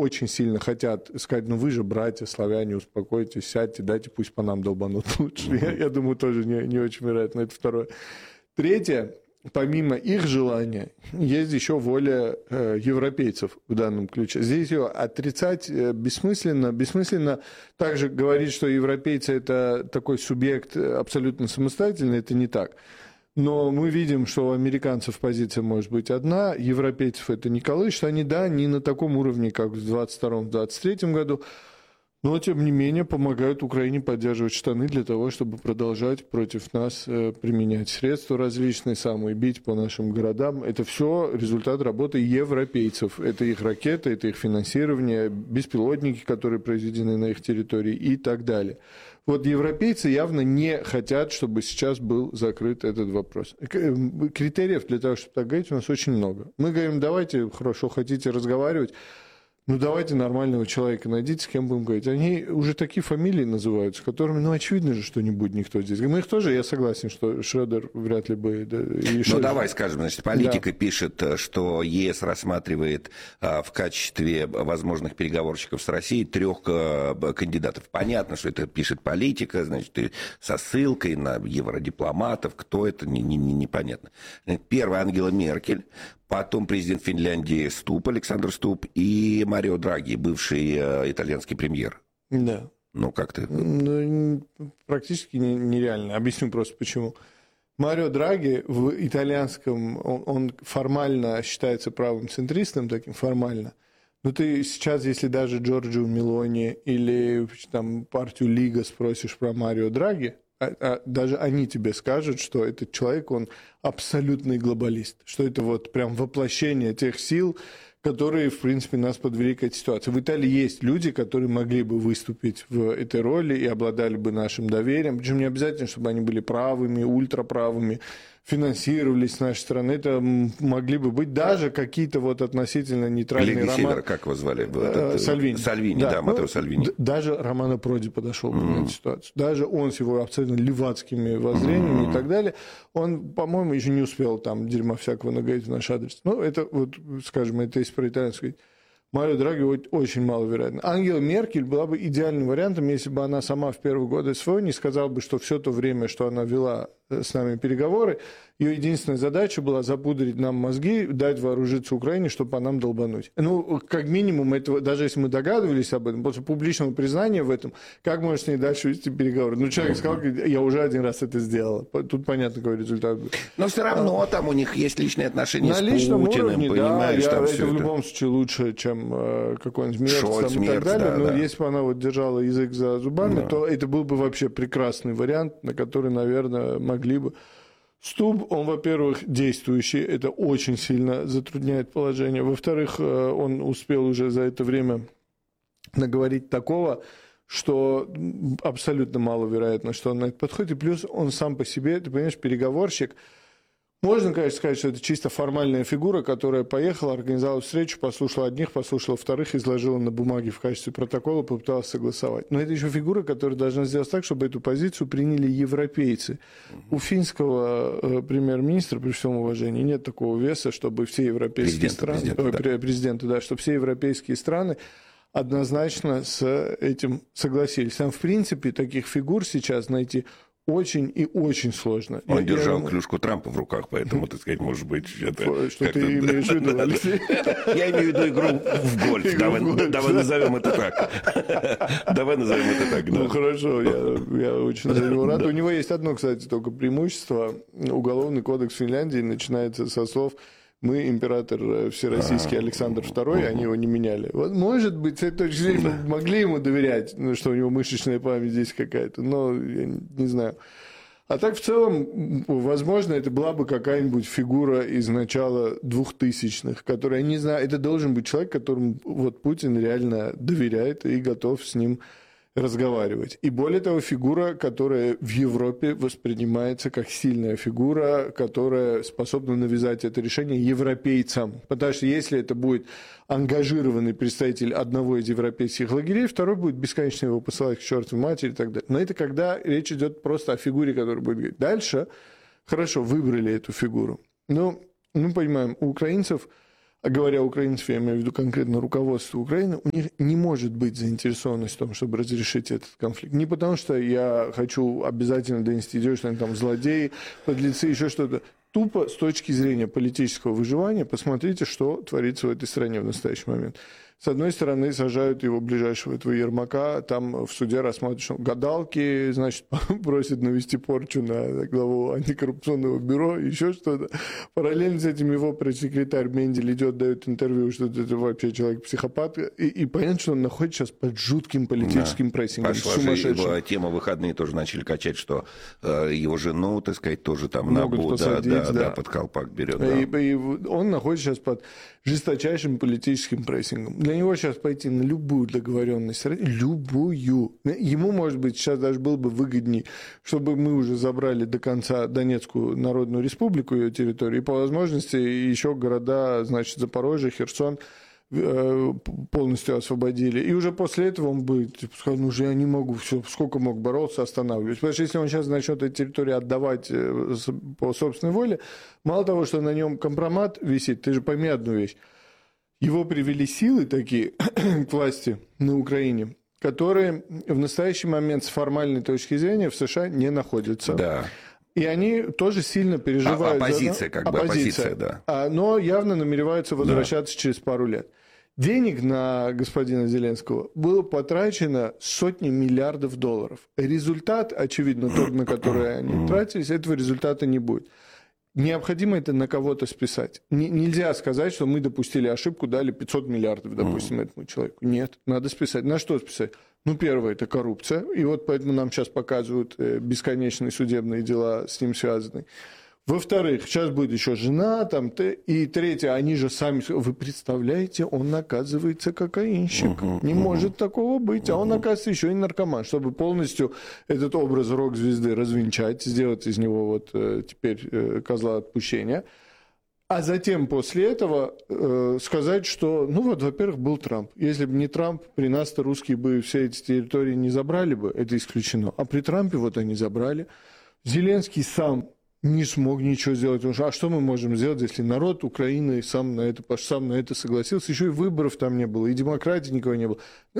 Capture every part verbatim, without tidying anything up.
очень сильно хотят сказать, ну вы же братья, славяне, успокойтесь, сядьте, дайте, пусть по нам долбанут лучше. Я, я думаю, тоже не, не очень вероятно. Это второе. Третье. Помимо их желания, есть еще воля э, европейцев в данном ключе. Здесь ее отрицать э, бессмысленно. Бессмысленно также говорить, что европейцы – это такой субъект абсолютно самостоятельный, это не так. Но мы видим, что у американцев позиция может быть одна, европейцев это не колышет. Они, да, не на таком уровне, как в двадцать втором - двадцать третьем году, но, тем не менее, помогают Украине поддерживать штаны для того, чтобы продолжать против нас применять средства различные, самые бить по нашим городам. Это все результат работы европейцев. Это их ракеты, это их финансирование, беспилотники, которые произведены на их территории и так далее. Вот европейцы явно не хотят, чтобы сейчас был закрыт этот вопрос. Критериев для того, чтобы так говорить, у нас очень много. Мы говорим, давайте, хорошо, хотите разговаривать, ну, давайте нормального человека найдите, с кем будем говорить. Они уже такие фамилии называют, с которыми, ну, очевидно же, что не будет никто здесь. Мы их тоже, я согласен, что Шредер вряд ли бы... Да, ну, Шредер... давай скажем, значит, политика да. пишет, что ЕС рассматривает а, в качестве возможных переговорщиков с Россией трех а, кандидатов. Понятно, что это пишет политика, значит, и со ссылкой на евродипломатов, кто это, не, не, не, непонятно. Первая Ангела Меркель, потом президент Финляндии Ступ, Александр Ступ, и Марио Драги, бывший э, итальянский премьер. Да. Ну, как ты? Ну, практически нереально. Объясню просто почему. Марио Драги в итальянском, он, он формально считается правым центристом, таким формально. Но ты сейчас, если даже Джорджио Мелони или там, партию Лига спросишь про Марио Драги, а, а, даже они тебе скажут, что этот человек, он абсолютный глобалист, что это вот прям воплощение тех сил, которые, в принципе, нас подвели к этой ситуации. В Италии есть люди, которые могли бы выступить в этой роли и обладали бы нашим доверием, причем не обязательно, чтобы они были правыми, ультраправыми, финансировались с нашей стороны, это могли бы быть даже какие-то вот относительно нейтральные романы. Роман... Севера, как его звали? Этот... Сальвини. Сальвини, да, да Матео ну, Сальвини. Даже Романо Проди подошел mm-hmm. к этой ситуации. Даже он с его абсолютно левацкими воззрениями mm-hmm. и так далее, он, по-моему, еще не успел там дерьма всякого наговорить в наш адрес. Ну, это вот, скажем, это если про итальянский. Марио Драги очень маловероятно. Ангела Меркель была бы идеальным вариантом, если бы она сама в первые годы СВО не сказала бы, что все то время, что она вела с нами переговоры, ее единственная задача была запудрить нам мозги, дать вооружиться Украине, чтобы по нам долбануть. Ну, как минимум, этого, даже если мы догадывались об этом, после публичного признания в этом, как можно с ней дальше вести переговоры? Ну, человек сказал, я уже один раз это сделал. Тут понятно, какой результат будет. Но все равно а, там у них есть личные отношения на с личном Путиным, уровне, понимаешь? Да, там я, это в это... любом случае лучше, чем э, какой-нибудь Мерц, Шольц, там, и Мерц, так далее. да, Но да. если бы она вот держала язык за зубами, да. то это был бы вообще прекрасный вариант, на который, наверное, могли бы... Ступ, он, во-первых, действующий, это очень сильно затрудняет положение. Во-вторых, он успел уже за это время наговорить такого, что абсолютно маловероятно, что он на это подходит. И плюс он сам по себе, ты понимаешь, переговорщик. Можно, конечно, сказать, что это чисто формальная фигура, которая поехала, организовала встречу, послушала одних, послушала вторых, изложила на бумаге в качестве протокола, попыталась согласовать. Но это еще фигура, которая должна сделать так, чтобы эту позицию приняли европейцы. У финского э, премьер-министра, при всем уважении, нет такого веса, чтобы все европейские президента, страны, президента, э, да. президента, да, чтобы все европейские страны однозначно с этим согласились. Там, в принципе, таких фигур сейчас найти очень и очень сложно. Он я, держал я... клюшку Трампа в руках, поэтому, так сказать, может быть... Это что ты имеешь в виду, Алексей? Я имею в виду игру в гольф. Давай назовем это так. Давай назовем это так. Ну, хорошо, я очень за него рад. У него есть одно, кстати, только преимущество. Уголовный кодекс Финляндии начинается со слов «Мы император всероссийский Александр второй», они его не меняли. Вот, может быть, с этой точки зрения мы могли ему доверять, ну, что у него мышечная память здесь какая-то, но я не знаю. А так, в целом, возможно, это была бы какая-нибудь фигура из начала двухтысячных, которая, я не знаю, это должен быть человек, которому вот Путин реально доверяет и готов с ним разговаривать. И более того, фигура, которая в Европе воспринимается как сильная фигура, которая способна навязать это решение европейцам. Потому что если это будет ангажированный представитель одного из европейских лагерей, второй будет бесконечно его посылать к чертовой матери и так далее. Но это когда речь идет просто о фигуре, которая будет говорить. Дальше, хорошо, выбрали эту фигуру. Но мы понимаем, у украинцев а говоря украинцев, я имею в виду конкретно руководство Украины, у них не может быть заинтересованность в том, чтобы разрешить этот конфликт. Не потому, что я хочу обязательно донести идею, что они там злодеи, подлецы, еще что-то. Тупо с точки зрения политического выживания посмотрите, что творится в этой стране в настоящий момент. С одной стороны, сажают его ближайшего этого Ермака, там в суде рассматривают, что гадалки, значит, просят навести порчу на главу антикоррупционного бюро, еще что-то. Параллельно с этим его пресс-секретарь Мендель идет, дает интервью, что это вообще человек-психопат. И, и понятно, что он находится сейчас под жутким политическим да. прессингом. Пошла же его тема, выходные тоже начали качать, что э, его жену, так сказать, тоже там на бу, да, да, да, да, под колпак берет. Да. И, и он находится сейчас под жесточайшим политическим прессингом. Для него сейчас пойти на любую договоренность, любую. Ему, может быть, сейчас даже было бы выгоднее, чтобы мы уже забрали до конца Донецкую Народную Республику, ее территорию, и по возможности еще города, значит, Запорожье, Херсон полностью освободили. И уже после этого он бы типа, сказал, ну уже я не могу, все, сколько мог бороться, останавливать. Потому что если он сейчас начнет эти территории отдавать по собственной воле, мало того, что на нем компромат висит, ты же пойми одну вещь. Его привели силы такие к власти на Украине, которые в настоящий момент с формальной точки зрения в США не находятся. Да. И они тоже сильно переживают. А, оппозиция, за... как бы, оппозиция, оппозиция, да. Но явно намереваются возвращаться да. через пару лет. Денег на господина Зеленского было потрачено сотни миллиардов долларов. Результат, очевидно, тот, на который они тратились, этого результата не будет. Необходимо это на кого-то списать. Н- нельзя сказать, что мы допустили ошибку, дали пятьсот миллиардов, допустим, этому человеку. Нет, надо списать. На что списать? Ну, первое, это коррупция. И вот поэтому нам сейчас показывают бесконечные судебные дела с ним связанные. Во-вторых, сейчас будет еще жена, там, и третье, они же сами... Вы представляете, он оказывается кокаинщик. Uh-huh, Не uh-huh. может такого быть. Uh-huh. А он, оказывается, еще и наркоман. Чтобы полностью этот образ рок-звезды развенчать, сделать из него вот теперь козла отпущения. А затем после этого э, сказать, что, ну вот, во-первых, был Трамп. Если бы не Трамп, при нас-то русские бы все эти территории не забрали бы, это исключено. А при Трампе вот они забрали. Зеленский сам не смог ничего сделать. Потому что, а что мы можем сделать, если народ Украины сам на это, сам на это согласился? Еще и выборов там не было, и демократии никого не было.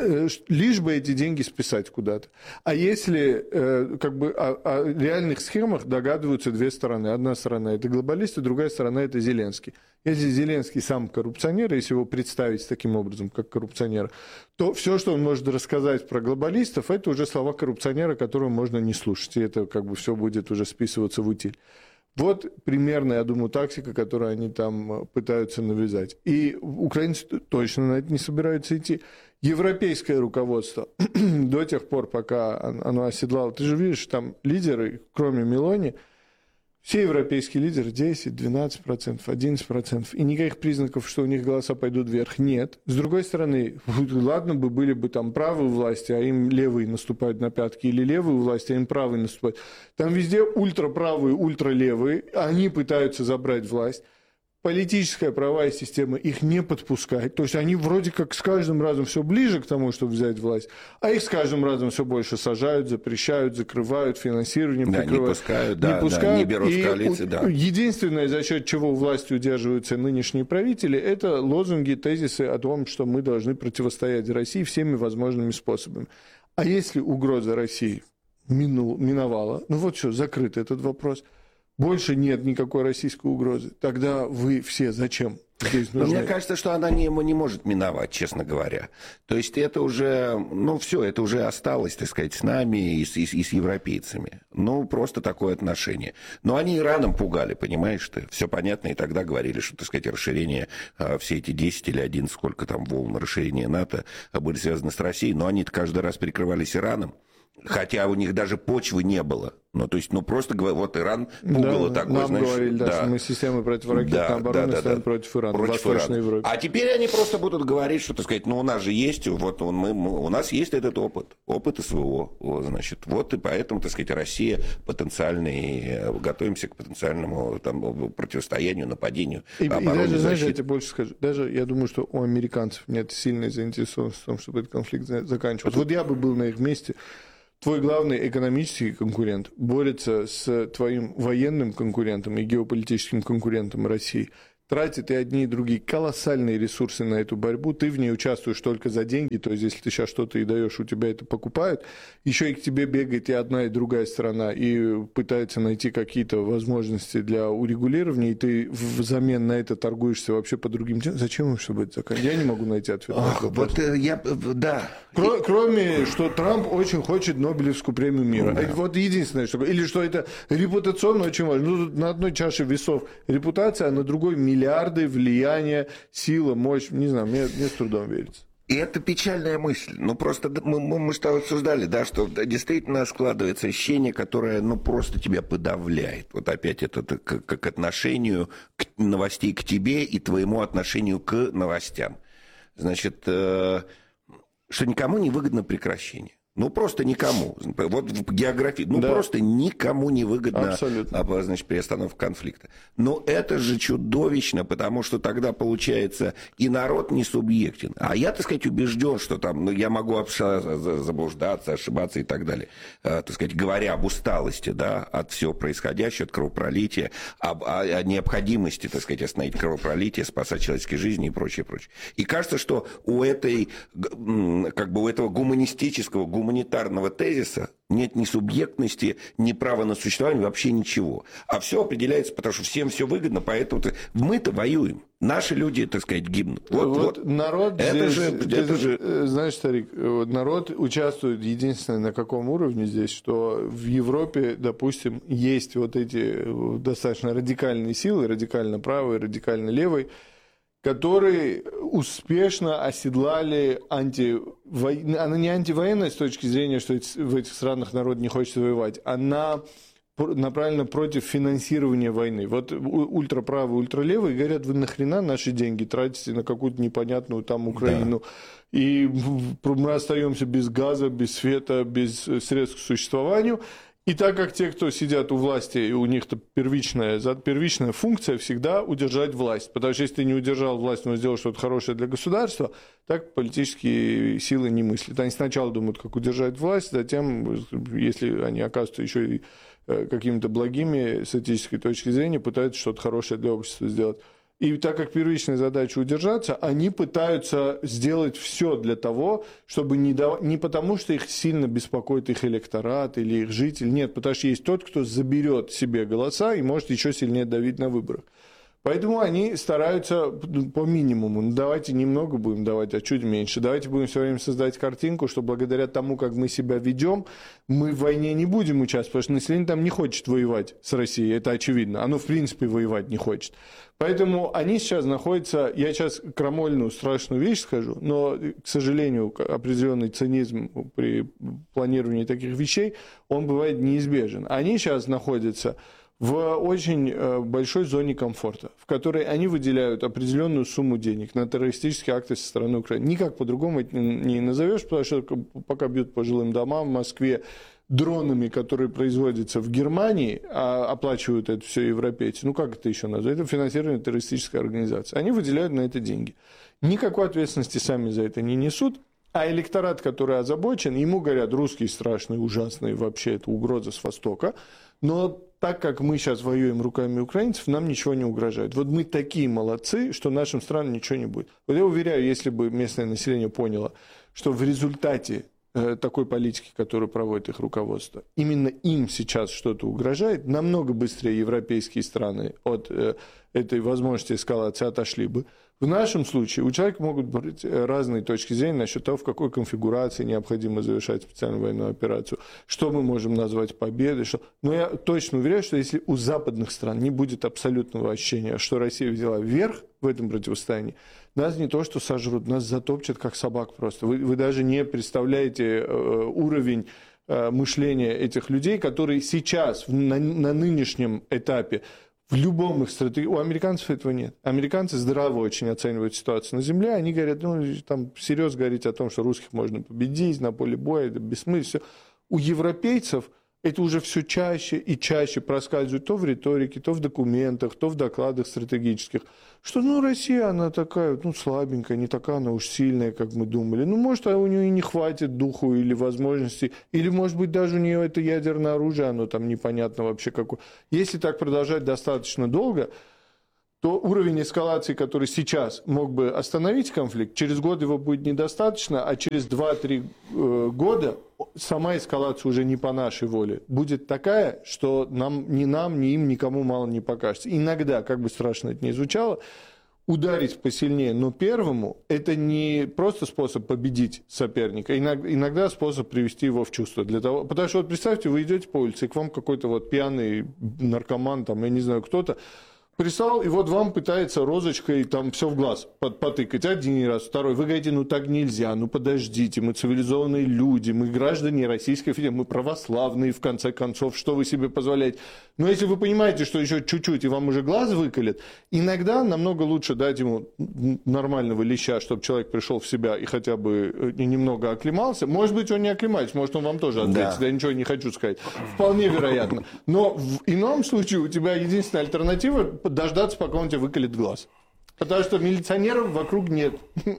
Лишь бы эти деньги списать куда-то. А если э, как бы о, о реальных схемах догадываются две стороны. Одна сторона – это глобалисты, другая сторона – это Зеленский. Если Зеленский сам коррупционер, если его представить таким образом, как коррупционера, то все, что он может рассказать про глобалистов, это уже слова коррупционера, которые можно не слушать. И это как бы все будет уже списываться в утиль. Вот примерно, я думаю, тактика, которую они там пытаются навязать. И украинцы точно на это не собираются идти. Европейское руководство до тех пор, пока оно оседлало, ты же видишь, там лидеры, кроме Мелони, все европейские лидеры десять-двенадцать процентов, одиннадцать процентов. И никаких признаков, что у них голоса пойдут вверх, нет. С другой стороны, ладно бы были бы там правые власти, а им левые наступают на пятки, или левые власти, а им правые наступают. Там везде ультраправые, ультралевые, они пытаются забрать власть. Политическая правовая система их не подпускает. То есть они вроде как с каждым разом все ближе к тому, чтобы взять власть, а их с каждым разом все больше сажают, запрещают, закрывают, финансирование да, прикрывают. Не пускают, не, да, пускают, да, не берут в коалиции. Да. Единственное, за счет чего властью удерживаются нынешние правители, это лозунги, тезисы о том, что мы должны противостоять России всеми возможными способами. А если угроза России минул, миновала, ну вот что, закрыт этот вопрос. Больше нет никакой российской угрозы. Тогда вы все зачем здесь нужны? Мне кажется, что она не, не может миновать, честно говоря. То есть это уже, ну все, это уже осталось, так сказать, с нами и с, и, и с европейцами. Ну, просто такое отношение. Но они Ираном пугали, понимаешь ты? Все понятно, и тогда говорили, что, так сказать, расширение, все эти десять или одиннадцать, сколько там волн расширения НАТО были связаны с Россией, но они каждый раз прикрывались Ираном. Хотя у них даже почвы не было. Ну, то есть, ну, просто вот Иран пугало да, такое, нам знаешь. говорили, да, да, что мы системы противоракетной да, обороны да, да, да. против Ирана, против в Восточной Ирана. Европе. А теперь они просто будут говорить, что, так сказать, ну, у нас же есть, вот он, мы, мы, у нас есть этот опыт, опыт СВО, вот, значит, вот и поэтому, так сказать, Россия потенциальный, готовимся к потенциальному там, противостоянию, нападению, и, обороне, и даже, защите. знаешь, я тебе больше скажу, даже я думаю, что у американцев нет сильной заинтересованности в том, чтобы этот конфликт заканчивался. Вот я бы был на их месте. Твой главный экономический конкурент борется с твоим военным конкурентом и геополитическим конкурентом России. тратит и одни, и другие колоссальные ресурсы на эту борьбу. Ты в ней участвуешь только за деньги, то есть если ты сейчас что-то и даешь, у тебя это покупают. Еще и к тебе бегает и одна, и другая сторона, и пытается найти какие-то возможности для урегулирования, и ты взамен на это торгуешься вообще по другим темам. Зачем им, чтобы это заканчивать? Я не могу найти ответ. Ох, вот э, я, да. Кро- кроме, что Трамп очень хочет Нобелевскую премию мира. Да. Вот единственное, что... Или что это репутационно очень важно. Ну, на одной чаше весов репутация, а на другой миллиарды, влияние, сила, мощь. Не знаю, мне, мне с трудом верится. И это печальная мысль. Ну, просто мы, мы, мы что обсуждали, да, что действительно складывается ощущение, которое, ну, просто тебя подавляет. Вот опять это к, к отношению к новостей к тебе и твоему отношению к новостям. Значит, э, что никому не выгодно прекращение. Ну, просто никому. Вот в географии, ну, да. Просто никому не выгодно, а, значит, приостановка конфликта. Но это же чудовищно, потому что тогда, получается, и народ не субъектен. А я, так сказать, убежден, что там, ну, я могу заблуждаться, ошибаться и так далее. А, так сказать, говоря об усталости, да, от всего происходящего, от кровопролития, об, о, о необходимости, так сказать, остановить кровопролитие, спасать человеческие жизни и прочее, прочее. И кажется, что у этой, как бы, у этого гуманистического, гуманитарного тезиса нет ни субъектности, ни права на существование, вообще ничего. А все определяется, потому что всем все выгодно, поэтому мы-то воюем. Наши люди, так сказать, гибнут. Вот, вот, вот. Народ это здесь, же, это же... Знаешь, старик, народ участвует единственное на каком уровне здесь, что в Европе, допустим, есть вот эти достаточно радикальные силы, радикально правые, радикально левые, которые успешно оседлали антивоенную... Она не антивоенная с точки зрения, что в этих странах народ не хочет воевать, она направлена против финансирования войны. Вот ультраправые, ультралевые говорят, вы нахрена наши деньги тратите на какую-то непонятную там Украину, да. И мы остаемся без газа, без света, без средств к существованию. И так как те, кто сидят у власти, у них-то первичная, первичная функция всегда удержать власть. Потому что если ты не удержал власть, но сделал что-то хорошее для государства, так политические силы не мыслят. Они сначала думают, как удержать власть, затем, если они оказываются еще и какими-то благими с этической точки зрения, пытаются что-то хорошее для общества сделать. И так как первичная задача удержаться, они пытаются сделать все для того, чтобы не, дав... не потому, что их сильно беспокоит их электорат или их житель, нет, потому что есть тот, кто заберет себе голоса и может еще сильнее давить на выборах. Поэтому они стараются по минимуму. Ну, давайте немного будем давать, а чуть меньше. Давайте будем все время создать картинку, что благодаря тому, как мы себя ведем, мы в войне не будем участвовать, потому что население там не хочет воевать с Россией, это очевидно. Оно, в принципе, воевать не хочет. Поэтому они сейчас находятся... Я сейчас крамольную, страшную вещь скажу, но, к сожалению, определенный цинизм при планировании таких вещей, он бывает неизбежен. Они сейчас находятся в очень большой зоне комфорта, в которой они выделяют определенную сумму денег на террористические акты со стороны Украины. Никак по-другому это не назовешь, потому что пока бьют по жилым домам в Москве дронами, которые производятся в Германии, а оплачивают это все европейцы, ну как это еще назвать? Это финансирование террористической организации. Они выделяют на это деньги. Никакой ответственности сами за это не несут. А электорат, который озабочен, ему говорят, русские страшные, ужасные, вообще это угроза с Востока. Но так как мы сейчас воюем руками украинцев, нам ничего не угрожает. Вот мы такие молодцы, что нашим странам ничего не будет. Вот я уверяю, если бы местное население поняло, что в результате э, такой политики, которую проводит их руководство, именно им сейчас что-то угрожает, намного быстрее европейские страны от э, этой возможности эскалации отошли бы. В нашем случае у человека могут быть разные точки зрения насчет того, в какой конфигурации необходимо завершать специальную военную операцию, что мы можем назвать победой. Что... Но я точно уверяю, что если у западных стран не будет абсолютного ощущения, что Россия взяла верх в этом противостоянии, нас не то что сожрут, нас затопчат как собак просто. Вы, вы даже не представляете э, уровень э, мышления этих людей, которые сейчас, на, на нынешнем этапе, в любом их стратегии... У американцев этого нет. Американцы здраво очень оценивают ситуацию на земле. Они говорят, ну, там, всерьез говорить о том, что русских можно победить на поле боя, это бессмысленно. У европейцев это уже все чаще и чаще проскальзывает то в риторике, то в документах, то в докладах стратегических, что, ну, Россия, она такая, ну, слабенькая, не такая она уж сильная, как мы думали. Ну, может, у нее и не хватит духу или возможностей, или, может быть, даже у нее это ядерное оружие, оно там непонятно вообще какое. Если так продолжать достаточно долго, то уровень эскалации, который сейчас мог бы остановить конфликт, через год его будет недостаточно, а через два-три э, года сама эскалация уже не по нашей воле будет такая, что нам, ни нам, ни им, никому мало не покажется. Иногда, как бы страшно это ни звучало, ударить посильнее, но первому – это не просто способ победить соперника, иногда, иногда способ привести его в чувство. Для того, потому что вот представьте, вы идете по улице, и к вам какой-то вот пьяный наркоман, там, я не знаю, кто-то, пристал, и вот вам пытается розочкой там все в глаз потыкать. Один раз, второй. Вы говорите, ну так нельзя, ну подождите, мы цивилизованные люди, мы граждане Российской Федерации, мы православные, в конце концов, что вы себе позволяете. Но если вы понимаете, что еще чуть-чуть, и вам уже глаз выколет, иногда намного лучше дать ему нормального леща, чтобы человек пришел в себя и хотя бы немного оклемался. Может быть, он не оклемается, может, он вам тоже ответит, да. Я ничего не хочу сказать. Вполне вероятно. Но в ином случае у тебя единственная альтернатива – дождаться, пока он тебе выколет глаз. Потому что милиционеров вокруг нет.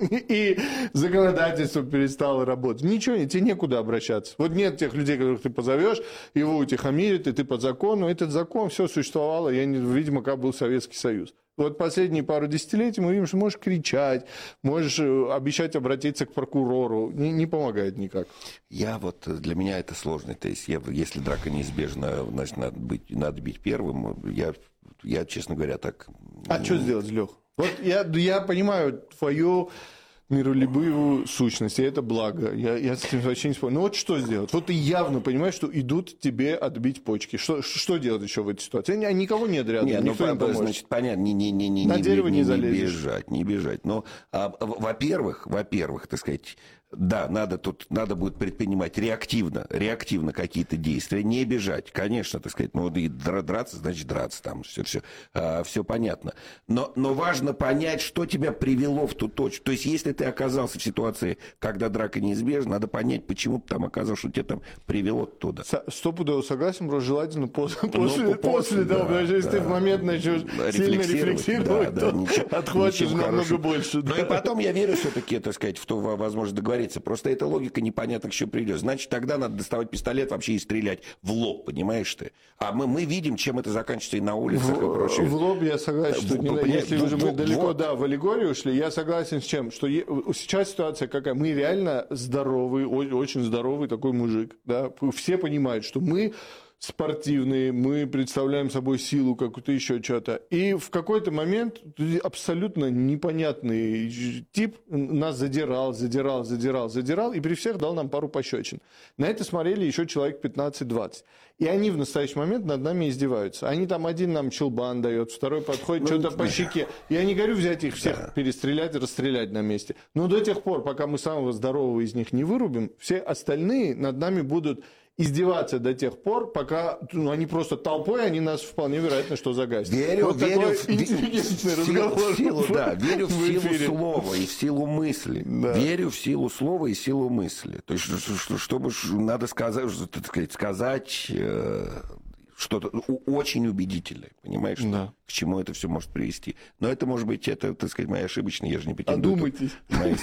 И законодательство перестало работать. Ничего, тебе некуда обращаться. Вот нет тех людей, которых ты позовешь, его утихомирят, и ты по закону. Этот закон, все существовало, я не, видимо, как был Советский Союз. Вот последние пару десятилетий мы видим, что можешь кричать, можешь обещать обратиться к прокурору. Не, не помогает никак. Я вот, для меня это сложный тест. Я, если драка неизбежна, значит, надо, быть, надо бить первым. Я, я, честно говоря, так... А что сделать, Лех? Вот я, я понимаю твою миролюбивую сущность, и это благо. Я, я с этим вообще не спорю. Но вот что сделать? Вот ты явно понимаешь, что идут тебе отбить почки. Что, что делать еще в этой ситуации? Никого нет рядом, не, никто ну, не поможет. Значит, понятно, не, не, не, не, на не, дерево не, не, залезешь. Не бежать, не бежать. Но, а, во-первых, во-первых, так сказать... Да, надо тут, надо будет предпринимать реактивно, реактивно какие-то действия, не бежать, конечно, так сказать, ну, и драться, значит, драться, там, все, все, а, все понятно. Но, но важно понять, что тебя привело в ту точку. То есть, если ты оказался в ситуации, когда драка неизбежна, надо понять, почему ты там оказался, что тебя там привело туда. Стопудово согласен, просто желательно после, ну, после, после да, того, потому что если да, ты в момент начнешь сильно рефлексировать, да, то да, ничего, отхватишь намного хорошего. Больше. Да. Ну, и потом я верю все-таки, так сказать, в то, возможно, договориться. Просто эта логика непонятно к чему придет. Значит, тогда надо доставать пистолет вообще и стрелять в лоб, понимаешь ты? А мы, мы видим, чем это заканчивается и на улицах, в, и прочее. В лоб я согласен, что в, не, в, если в, уже в, мы в, далеко, вот. Да, в аллегорию ушли, я согласен с чем? Что е, сейчас ситуация какая? Мы реально здоровый, очень здоровый такой мужик. Да? Все понимают, что мы спортивные, мы представляем собой силу какую-то, еще что-то. И в какой-то момент абсолютно непонятный тип нас задирал, задирал, задирал, задирал, и при всех дал нам пару пощечин. На это смотрели еще человек пятнадцать-двадцать. И они в настоящий момент над нами издеваются. Они там, один нам щелбан дает, второй подходит, ну, что-то по щеке. Я не говорю взять их всех, да. перестрелять и расстрелять на месте. Но до тех пор, пока мы самого здорового из них не вырубим, все остальные над нами будут издеваться до тех пор, пока ну, они просто толпой, они нас вполне вероятно, что загасят. Верю, вот верю в, интеллигентный в, разговор. В силу, да, верю в, в силу слова и в силу мысли. Да. Верю в силу слова и силу мысли. То есть, чтобы надо сказать, так сказать, сказать э, что-то очень убедительное, понимаешь, да. К чему это все может привести. Но это, может быть, это, так сказать, моя ошибочная, я же не претендую. Одумайтесь.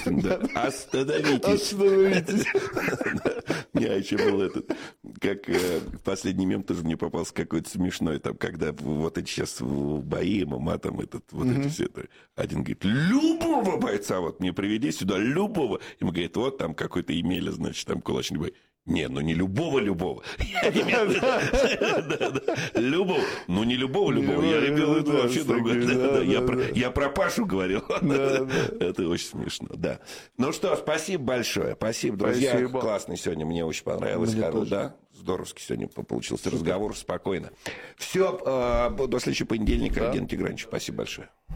Остановитесь. Остановитесь. Не, а еще был этот, как э, последний мем тоже мне попался какой-то смешной, там, когда вот эти сейчас бои, ММА, там, этот, вот mm-hmm. эти все, это, один говорит, любого бойца вот мне приведи сюда, любого. Ему говорит, вот там какой-то Емеля, значит, там кулачный бой. Не, ну не любого-любого. Любого. Ну не любого-любого. Я имел в виду вообще другое. Я про Пашу говорил. Это очень смешно, да. Ну что, спасибо большое. Спасибо, друзья. Классный сегодня, мне очень понравилось. Да, здоровский сегодня получился разговор. Спокойно. Все, до следующего понедельника. Евгений Тигранович, спасибо большое.